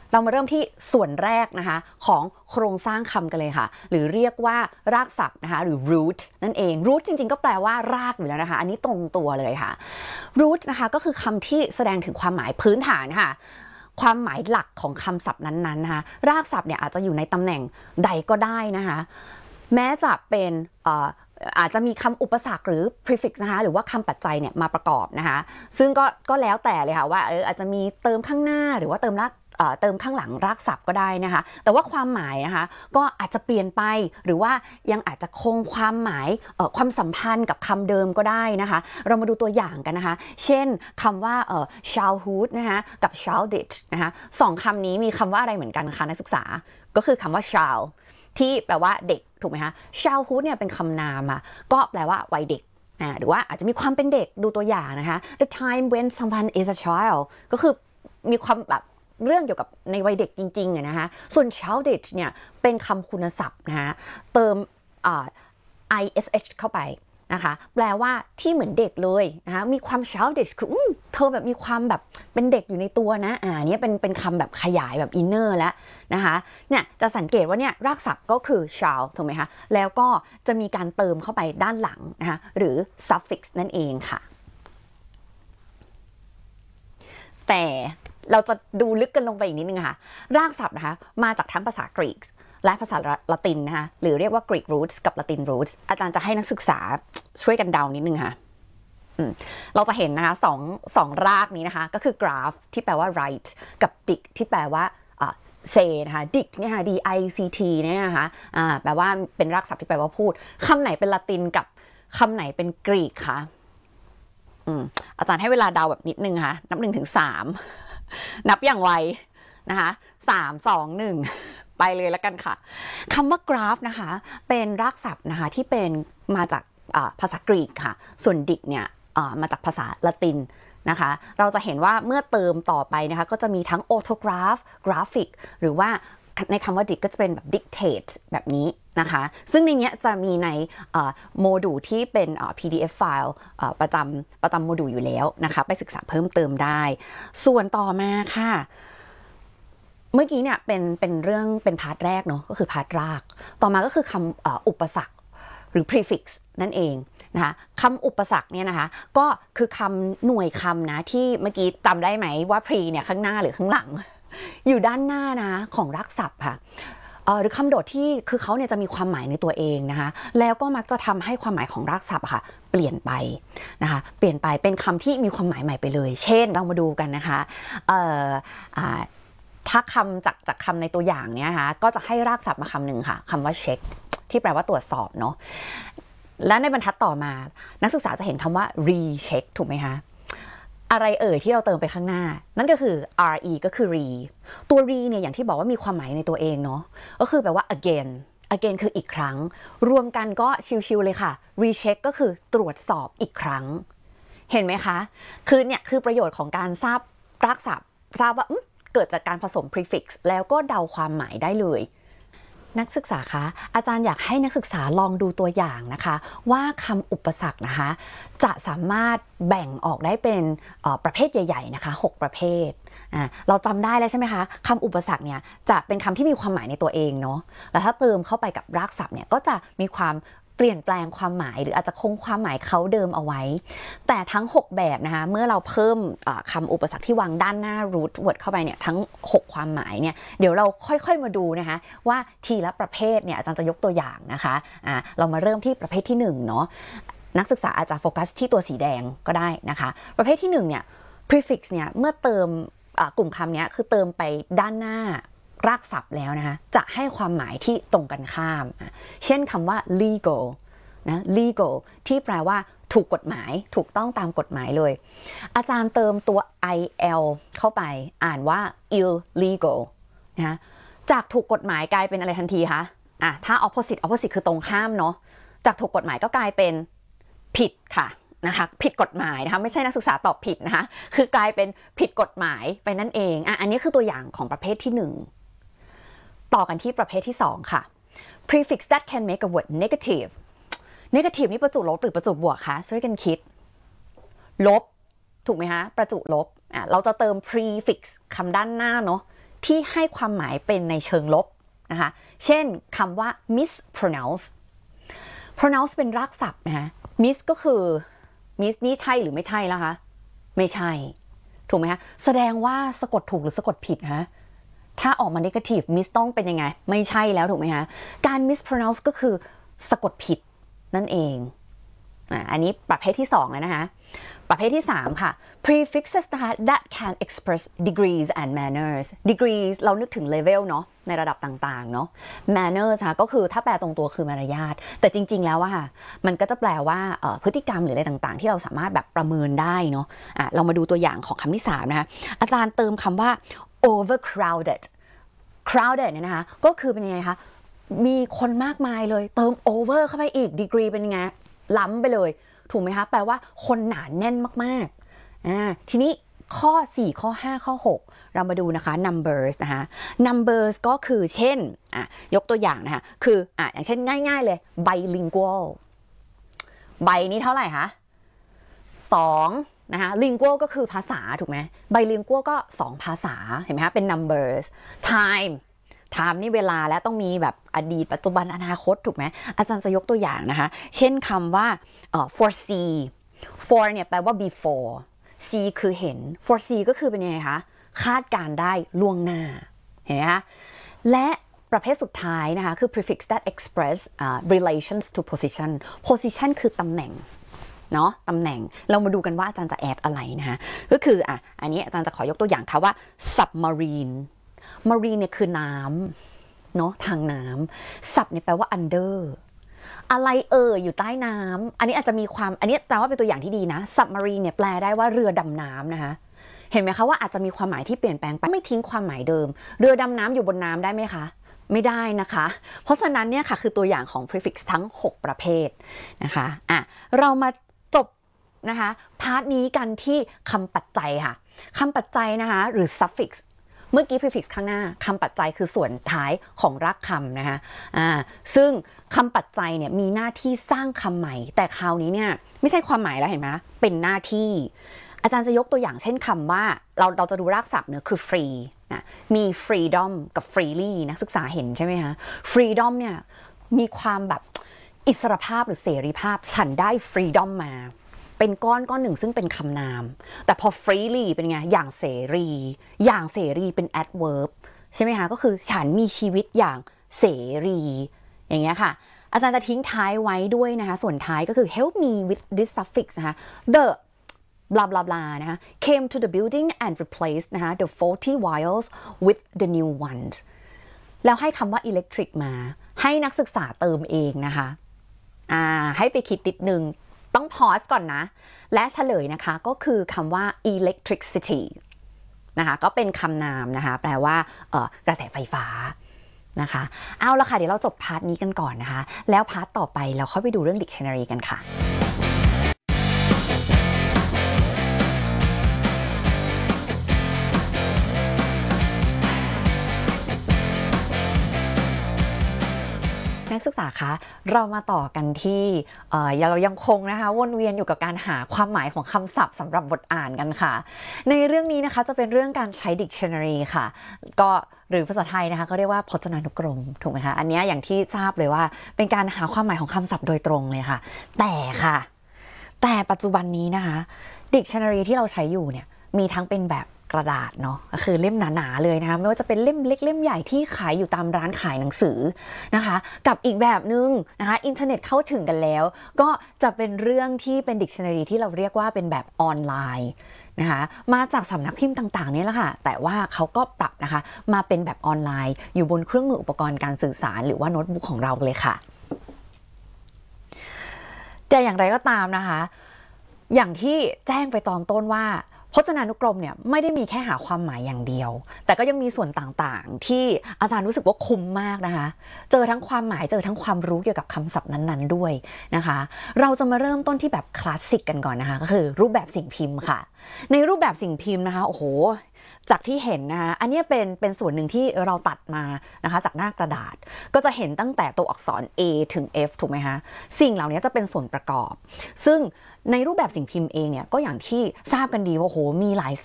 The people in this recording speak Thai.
เรามาเริ่มที่ส่วนแรกนะคะของโครงสร้างคำกันเลยค่ะหรือเรียกว่ารากศัพท์นะคะหรือ root นั่นเอง root จริงๆก็แปลว่ารากอยู่แล้วนะคะอันนี้ตรงตัวเลยค่ะ root นะคะก็คือคำที่แสดงถึงความหมายพื้นฐานค่ะความหมายหลักของคำศัพท์นั้นๆนะคะรากศัพท์เนี่ยอาจจะอยู่ในตำแหน่งใดก็ได้นะคะแม้จะเป็นอาจจะมีคำอุปสรรคหรือ prefix นะคะหรือว่าคำปัจจัยเนี่ยมาประกอบนะคะซึ่งก็แล้วแต่เลยค่ะว่าอาจจะมีเติมข้างหน้าหรือว่าเติมข้างหลังรากศัพท์ก็ได้นะคะแต่ว่าความหมายนะคะก็อาจจะเปลี่ยนไปหรือว่ายังอาจจะคงความหมายความสัมพันธ์กับคำเดิมก็ได้นะคะเรามาดูตัวอย่างกันนะคะเช่นคำว่าchildhood นะคะกับ childish นะคะสองคำนี้มีคำว่าอะไรเหมือนกันคะนักศึกษาก็คือคำว่า child ที่แปลว่าเด็กถูกไหมคะ childhood เนี่ยเป็นคำนามอ่ะก็แปลว่าวัยเด็กหรือว่าอาจจะมีความเป็นเด็กดูตัวอย่างนะคะ the time when someone is a child ก็คือมีความแบบเรื่องเกี่ยวกับในวัยเด็กจริงๆนะคะส่วน childish เนี่ยเป็นคำคุณศัพท์นะคะเติมish เข้าไปนะคะแปลว่าที่เหมือนเด็กเลยนะคะมีความ childish คือเธอแบบมีความแบบเป็นเด็กอยู่ในตัวนะนี่เป็นคำแบบขยายแบบ inner แล้วนะคะเนี่ยจะสังเกตว่าเนี่ยรากศัพท์ก็คือ child ถูกไหมคะแล้วก็จะมีการเติมเข้าไปด้านหลังนะคะหรือ suffix นั่นเองค่ะแต่เราจะดูลึกกันลงไปอีกนิดนึงค่ะรากศัพท์นะคะมาจากทั้งภาษากรีกและภาษาละตินนะคะหรือเรียกว่า Greek roots กับ Latin roots อาจารย์จะให้นักศึกษาช่วยกันเดานิดนึงค่ะเราจะเห็นนะคะสองรากนี้นะคะก็คือ graph ที่แปลว่า write กับ dict ที่แปลว่าsay นะคะ dict เนี่ยค่ะ dict เนี่ยนะคะแปลว่าเป็นรากศัพท์ที่แปลว่าพูดคำไหนเป็นละตินกับคำไหนเป็นกรีกคะอาจารย์ให้เวลาเดาแบบนิดนึงค่ะนับ1 ถึง 3นับอย่างไวนะคะ3 2 1ไปเลยแล้วกันค่ะคำว่ากราฟนะคะเป็นรากศัพท์นะคะที่เป็นมาจากภาษากรีกค่ะส่วนดิกเนี่ยมาจากภาษาละตินนะคะเราจะเห็นว่าเมื่อเติมต่อไปนะคะก็จะมีทั้ง autograph graphic หรือว่าในคำว่า dict ก็จะเป็นแบบ dictate แบบนี้นะคะซึ่งในนี้จะมีในโมดูลที่เป็นPDF ไฟล์ประจำโมดูลอยู่แล้วนะคะไปศึกษาเพิ่มเติมได้ส่วนต่อมาค่ะเมื่อกี้เนี่ยเป็นเรื่องเป็นพาร์ทแรกเนาะก็คือพาร์ทรากต่อมาก็คือคำอุปสรรคหรือ prefix นั่นเองนะคะคำอุปสรรคเนี่ยนะคะก็คือคำหน่วยคำนะที่เมื่อกี้จำได้ไหมว่า pre เนี่ยข้างหน้าหรือข้างหลังอยู่ด้านหน้านะของรากศัพท์ค่ะหรือคำโดดที่คือเขาเนี่ยจะมีความหมายในตัวเองนะคะแล้วก็มักจะทำให้ความหมายของรากศัพท์ค่ะเปลี่ยนไปนะคะเปลี่ยนไปเป็นคำที่มีความหมายใหม่ไปเลยเช่นเรามาดูกันนะคะถ้าคำจากคำในตัวอย่างเนี้ยนะคะก็จะให้รากศัพท์มาคำหนึ่งค่ะคำว่าเช็คที่แปลว่าตรวจสอบเนาะและในบรรทัดต่อมานักศึกษาจะเห็นคำว่า recheck ถูกไหมคะอะไรที่เราเติมไปข้างหน้านั่นก็คือ re ก็คือ re ตัว re เนี่ยอย่างที่บอกว่ามีความหมายในตัวเองเนาะก็คือแปลว่า again คืออีกครั้งรวมกันก็ชิวๆเลยค่ะ recheck ก็คือตรวจสอบอีกครั้งเห็นไหมคะคือเนี่ยคือประโยชน์ของการทราบรากศัพท์ทราบว่าเกิดจากการผสม prefix แล้วก็เดาความหมายได้เลยนักศึกษาคะอาจารย์อยากให้นักศึกษาลองดูตัวอย่างนะคะว่าคำอุปสรรคนะคะจะสามารถแบ่งออกได้เป็นประเภทใหญ่ๆนะคะ6ประเภทเราจำได้แล้วใช่ไหมคะคำอุปสรรคเนี่ยจะเป็นคำที่มีความหมายในตัวเองเนาะแล้วถ้าเติมเข้าไปกับรากศัพท์เนี่ยก็จะมีความเปลี่ยนแปลงความหมายหรืออาจจะคงความหมายเขาเดิมเอาไว้แต่ทั้ง6แบบนะคะเมื่อเราเพิ่มคำอุปสรรคที่วางด้านหน้า root word เข้าไปเนี่ยทั้ง6ความหมายเนี่ยเดี๋ยวเราค่อยๆมาดูนะคะว่าทีละประเภทเนี่ยอาจารย์จะยกตัวอย่างนะคะเรามาเริ่มที่ประเภทที่1เนาะนักศึกษาอาจจะโฟกัสที่ตัวสีแดงก็ได้นะคะประเภทที่1เนี่ย prefix เนี่ยเมื่อเติมกลุ่มคำนี้คือเติมไปด้านหน้ารากศัพท์แล้วนะคะจะให้ความหมายที่ตรงกันข้ามเช่นคำว่า legal นะ legal ที่แปลว่าถูกกฎหมายถูกต้องตามกฎหมายเลยอาจารย์เติมตัว il เข้าไปอ่านว่า illegal นะจากถูกกฎหมายกลายเป็นอะไรทันทีคะถ้า opposite คือตรงข้ามเนาะจากถูกกฎหมายก็กลายเป็นผิดค่ะนะคะผิดกฎหมายนะคะไม่ใช่นักศึกษาตอบผิดนะคะคือกลายเป็นผิดกฎหมายไปนั่นเองอันนี้คือตัวอย่างของประเภทที่1ต่อกันที่ประเภทที่2ค่ะ prefix that can make a word negative นี่ประจุลบหรือประจุบวกคะช่วยกันคิดลบถูกไหมคะประจุลบเราจะเติม prefix คำด้านหน้าเนาะที่ให้ความหมายเป็นในเชิงลบนะคะเช่นคำว่า mispronounce pronounce เป็นรากศัพท์นะคะ miss ก็คือ miss นี่ใช่หรือไม่ใช่แล้วคะไม่ใช่ถูกไหมคะแสดงว่าสะกดถูกหรือสะกดผิดฮะถ้าออกมา negative miss ต้องเป็นยังไงไม่ใช่แล้วถูกไหมคะการ mispronounce ก็คือสะกดผิดนั่นเองอันนี้ประเภทที่2แล้วนะคะประเภทที่3ค่ะ prefixes นะคะ that can express degrees and manners degrees เรานึกถึง level เนาะในระดับต่างๆเนาะ manners ค่ะก็คือถ้าแปลตรงตัวคือมารยาทแต่จริงๆแล้วอะค่ะมันก็จะแปลว่าพฤติกรรมหรืออะไรต่างๆที่เราสามารถแบบประเมินได้เนาะเรามาดูตัวอย่างของคำที่3นะคะอาจารย์เติมคำว่า overcrowded crowded เนี่ยนะคะก็คือเป็นยังไงคะมีคนมากมายเลยเติม over เข้าไปอีก degree เป็นยังไงล้ำไปเลยถูกไหมคะแปลว่าคนหนาแน่นมากๆทีนี้ข้อ4ข้อ5ข้อ6เรามาดูนะคะ numbers นะคะ numbers ก็คือเช่นยกตัวอย่างนะคะคืออย่างเช่นง่ายๆเลย bilingual ใบนี้เท่าไหร่คะ2นะคะ lingual ก็คือภาษาถูกไหม bilingual ก็2ภาษาเห็นไหมคะเป็น numbers time นี่เวลาและต้องมีแบบอดีตปัจจุบันอนาคตถูกไหมอาจารย์จะยกตัวอย่างนะคะเช่นคำว่าforesee for เนี่ยแปลว่า before see คือเห็น foresee ก็คือเป็นยังไงคะคาดการได้ล่วงหน้าเห็นไหมคะและประเภทสุดท้ายนะคะคือ prefix that express relations to position คือตำแหน่งเนาะตำแหน่งเรามาดูกันว่าอาจารย์จะแอดอะไรนะคะก็คืออันนี้อาจารย์จะขอยกตัวอย่างค่ะว่า submarine marine เนี่ยคือน้ำเนาะทางน้ำ sub เนี่ยแปลว่า under อะไรอยู่ใต้น้ำอันนี้อาจจะมีความอันนี้แต่ว่าเป็นตัวอย่างที่ดีนะ submarine เนี่ยแปลได้ว่าเรือดำน้ำนะคะเห็นไหมคะว่าอาจจะมีความหมายที่เปลี่ยนแปลงไปไม่ทิ้งความหมายเดิมเรือดำน้ำอยู่บนน้ำได้ไหมคะไม่ได้นะคะเพราะฉะนั้นเนี่ยค่ะคือตัวอย่างของ prefix ทั้ง6ประเภทนะคะเรามาจบนะคะพาร์ทนี้กันที่คำปัจจัยค่ะคำปัจจัยนะคะหรือ suffixเมื่อกี้ prefix ข้างหน้าคำปัจจัยคือส่วนท้ายของรากคำนะคะซึ่งคำปัจจัยเนี่ยมีหน้าที่สร้างคำใหม่แต่คราวนี้เนี่ยไม่ใช่ความหมายแล้วเห็นไหมเป็นหน้าที่อาจารย์จะยกตัวอย่างเช่นคำว่าเราจะดูรากศัพท์เนี่ยคือ free มี freedom กับ freely นักศึกษาเห็นใช่ไหมคะ freedom เนี่ยมีความแบบอิสรภาพหรือเสรีภาพฉันได้ freedom มาเป็นก้อนหนึ่งซึ่งเป็นคำนามแต่พอ freely เป็นไงอย่างเสรีเป็น adverb ใช่ไหมคะก็คือฉันมีชีวิตอย่างเสรีอย่างเงี้ยค่ะอาจารย์จะทิ้งท้ายไว้ด้วยนะคะส่วนท้ายก็คือ help me with this suffix นะคะ the blah blah blah นะคะ came to the building and replaced นะคะ the faulty wires with the new ones แล้วให้คำว่า electric มาให้นักศึกษาเติมเองนะคะให้ไปคิดนิดนึงต้องพอสก่อนนะและเฉลยนะคะก็คือคำว่า electricity นะคะก็เป็นคำนามนะคะแปลว่ากระแสไฟฟ้านะคะเอาละค่ะเดี๋ยวเราจบพาร์ทนี้กันก่อนนะคะแล้วพาร์ทต่อไปเราเข้าไปดูเรื่อง dictionary กันค่ะนักศึกษาคะเรามาต่อกันที่เรายังคงนะคะวนเวียนอยู่กับการหาความหมายของคำศัพท์สำหรับบทอ่านกันค่ะในเรื่องนี้นะคะจะเป็นเรื่องการใช้ dictionary ค่ะก็หรือภาษาไทยนะคะก็เรียกว่าพจนานุกรมถูกไหมคะอันนี้อย่างที่ทราบเลยว่าเป็นการหาความหมายของคำศัพท์โดยตรงเลยค่ะแต่ปัจจุบันนี้นะคะ dictionary ที่เราใช้อยู่เนี่ยมีทั้งเป็นแบบกระดาษเนาะก็คือเล่มหนาๆเลยนะคะไม่ว่าจะเป็นเล่มเล็กเล่มใหญ่ที่ขายอยู่ตามร้านขายหนังสือนะคะกับอีกแบบนึงนะคะอินเทอร์เน็ตเข้าถึงกันแล้วก็จะเป็นเรื่องที่เป็น dictionary ที่เราเรียกว่าเป็นแบบออนไลน์นะคะมาจากสำนักพิมพ์ต่างๆนี่แหละค่ะแต่ว่าเขาก็ปรับนะคะมาเป็นแบบออนไลน์อยู่บนเครื่องมืออุปกรณ์การสื่อสารหรือว่าโน้ตบุ๊กของเราเลยค่ะแต่อย่างไรก็ตามนะคะอย่างที่แจ้งไปตอนต้นว่าพจนานุกรมเนี่ยไม่ได้มีแค่หาความหมายอย่างเดียวแต่ก็ยังมีส่วนต่างๆที่อาจารย์รู้สึกว่าคุ้มมากนะคะเจอทั้งความหมายเจอทั้งความรู้เกี่ยวกับคำศัพท์นั้นๆด้วยนะคะเราจะมาเริ่มต้นที่แบบคลาสสิกกันก่อนนะคะก็คือรูปแบบสิ่งพิมพ์ค่ะในรูปแบบสิ่งพิมพ์นะคะโอ้โหจากที่เห็นนะคะอันนี้เป็นส่วนหนึ่งที่เราตัดมานะคะจากหน้ากระดาษก็จะเห็นตั้งแต่ตัวอักษร A ถึง F ถูกไหมคะสิ่งเหล่านี้จะเป็นส่วนประกอบซึ่งในรูปแบบสิ่งพิมพ์เองเนี่ยก็อย่างที่ทราบกันดีว่าโหมีหลาย